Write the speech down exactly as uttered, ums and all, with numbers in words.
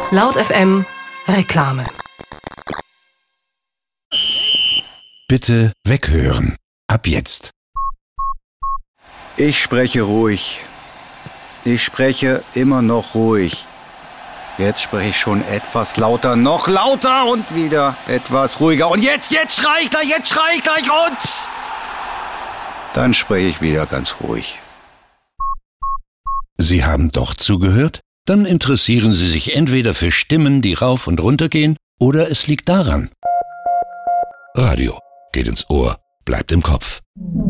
Laut F M Reklame. Bitte weghören. Ab jetzt. Ich spreche ruhig. Ich spreche immer noch ruhig. Jetzt spreche ich schon etwas lauter, noch lauter und wieder etwas ruhiger. Und jetzt, jetzt schrei ich gleich, jetzt schrei ich gleich und... Dann spreche ich wieder ganz ruhig. Sie haben doch zugehört? Dann interessieren Sie sich entweder für Stimmen, die rauf und runter gehen, oder es liegt daran. Radio geht ins Ohr, bleibt im Kopf.